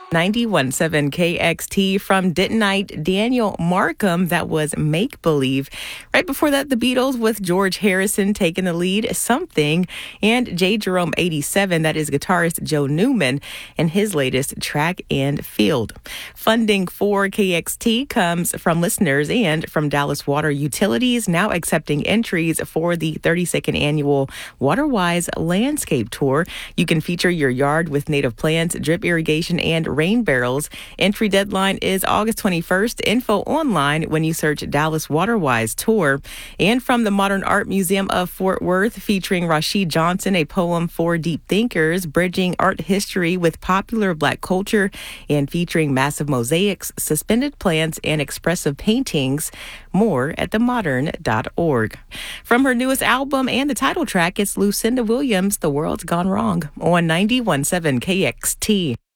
91.7 KXT from Dentonite, Daniel Markham. That was Make Believe. Right before that, the Beatles with George Harrison taking the lead, Something. And J. Jerome 87, that is guitarist Joe Newman, and his latest Track and Field. Funding for KXT comes from listeners and from Dallas Water Utilities, now accepting entries for the 32nd annual WaterWise Landscape Tour. You can feature your yard with native plants, drip irrigation, and rain barrels. Entry deadline is August 21st. Info online when you search Dallas WaterWise Tour. And from the Modern Art Museum of Fort Worth, featuring Rashid Johnson, a poem for deep thinkers, bridging art history with popular Black culture, and featuring massive mosaics, suspended plants, and expressive paintings. More at themodern.org. From her newest album and the title track, it's Lucinda Williams, The World's Gone Wrong, on 91.7 KXT.